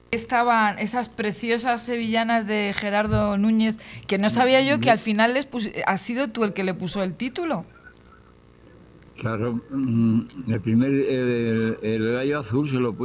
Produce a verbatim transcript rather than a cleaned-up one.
Estaban esas preciosas sevillanas de Gerardo Núñez, que no sabía yo que al final les pus- has sido tú el que le puso el título. Claro, mm, el primer, el, el gallo azul se lo